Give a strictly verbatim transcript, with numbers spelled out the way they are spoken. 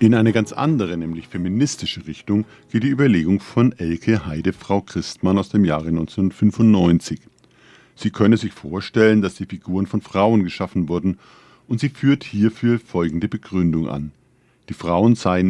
In eine ganz andere, nämlich feministische Richtung, geht die Überlegung von Elke Heide-Frau Christmann aus dem Jahre neunzehnhundertfünfundneunzig. Sie könne sich vorstellen, dass die Figuren von Frauen geschaffen wurden, und sie führt hierfür folgende Begründung an: Die Frauen seien